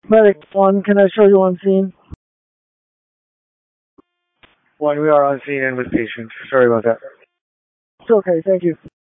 Medic 1, can I show you on scene? 1, we are on scene and with patients. Sorry about that. It's okay, thank you.